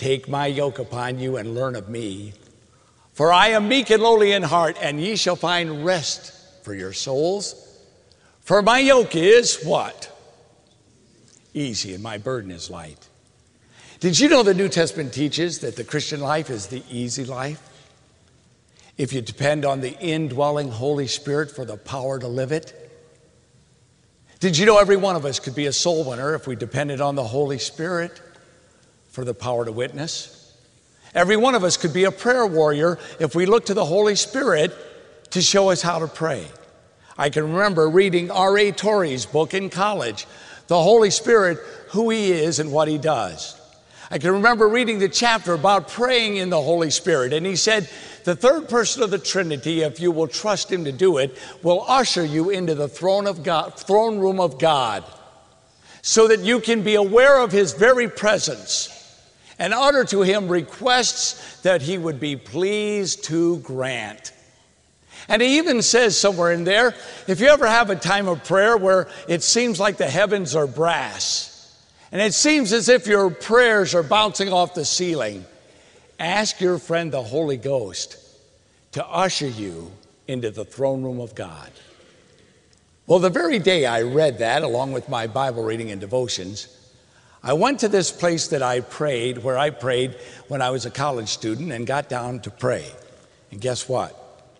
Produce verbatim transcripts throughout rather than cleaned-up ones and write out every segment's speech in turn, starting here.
Take my yoke upon you and learn of me. For I am meek and lowly in heart, and ye shall find rest for your souls. For my yoke is what? Easy, and my burden is light. Did you know the New Testament teaches that the Christian life is the easy life? If you depend on the indwelling Holy Spirit for the power to live it. Did you know every one of us could be a soul winner if we depended on the Holy Spirit for the power to witness? Every one of us could be a prayer warrior if we look to the Holy Spirit to show us how to pray. I can remember reading R A Torrey's book in college, The Holy Spirit, Who He Is and What He Does. I can remember reading the chapter about praying in the Holy Spirit, and he said, the third person of the Trinity, if you will trust Him to do it, will usher you into the throne of God, throne room of God, so that you can be aware of His very presence and utter to Him requests that He would be pleased to grant. And he even says somewhere in there, if you ever have a time of prayer where it seems like the heavens are brass, and it seems as if your prayers are bouncing off the ceiling, ask your friend the Holy Ghost to usher you into the throne room of God. Well, the very day I read that, along with my Bible reading and devotions, I went to this place that I prayed, where I prayed when I was a college student, and got down to pray. And guess what?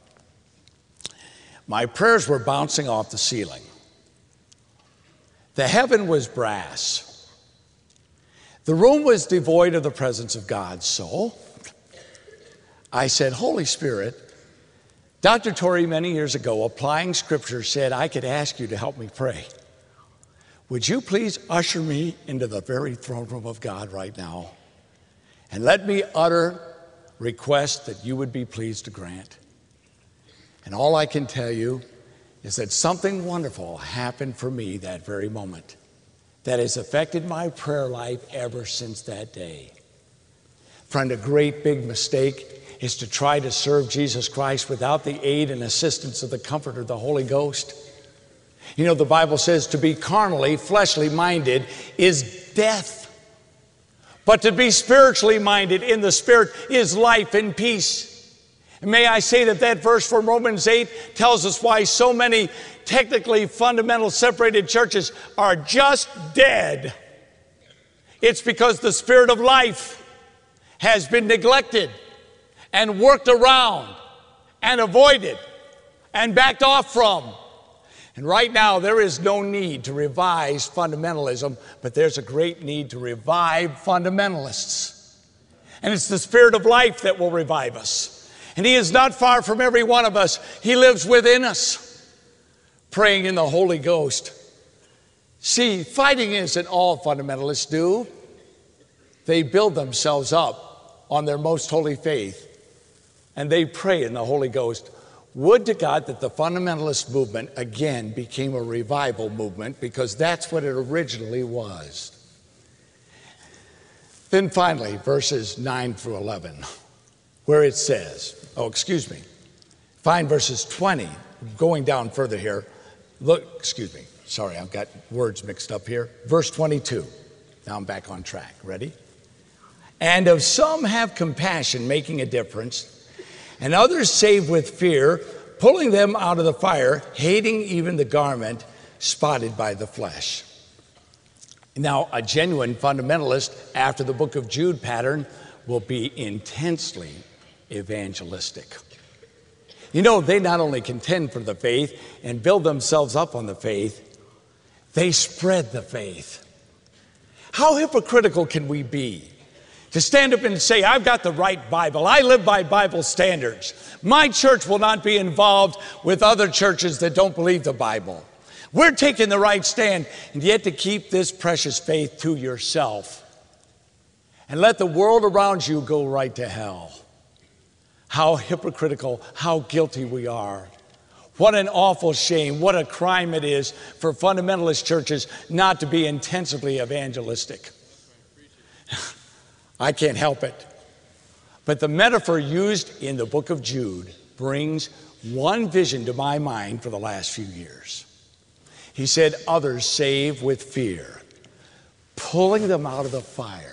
My prayers were bouncing off the ceiling. The heaven was brass. The room was devoid of the presence of God. So I said, Holy Spirit, Doctor Torrey many years ago, applying scripture, said I could ask you to help me pray. Would you please usher me into the very throne room of God right now and let me utter requests that you would be pleased to grant? And all I can tell you is that something wonderful happened for me that very moment that has affected my prayer life ever since that day. Friend, a great big mistake is to try to serve Jesus Christ without the aid and assistance of the Comforter, the Holy Ghost. You know, the Bible says to be carnally, fleshly minded is death. But to be spiritually minded in the Spirit is life and peace. And may I say that that verse from Romans eight tells us why so many technically fundamental separated churches are just dead. It's because the Spirit of life has been neglected and worked around and avoided and backed off from. And right now there is no need to revise fundamentalism, but there's a great need to revive fundamentalists. And it's the Spirit of life that will revive us. And He is not far from every one of us. He lives within us, praying in the Holy Ghost. See, fighting isn't all fundamentalists do. They build themselves up on their most holy faith, and they pray in the Holy Ghost. Would to God that the fundamentalist movement again became a revival movement, because that's what it originally was. Then finally, verses nine through eleven. Where it says, oh, excuse me, find verses twenty, going down further here. Look, excuse me, sorry, I've got words mixed up here. Verse twenty-two, now I'm back on track, ready? And of some have compassion, making a difference, and others save with fear, pulling them out of the fire, hating even the garment spotted by the flesh. Now, a genuine fundamentalist, after the book of Jude pattern, will be intensely evangelistic. You know, they not only contend for the faith and build themselves up on the faith, they spread the faith. How hypocritical can we be to stand up and say, I've got the right Bible, I live by Bible standards, my church will not be involved with other churches that don't believe the Bible. We're taking the right stand, and yet to keep this precious faith to yourself and let the world around you go right to hell. How hypocritical, how guilty we are. What an awful shame, what a crime it is for fundamentalist churches not to be intensively evangelistic. I can't help it. But the metaphor used in the book of Jude brings one vision to my mind for the last few years. He said, others save with fear, pulling them out of the fire.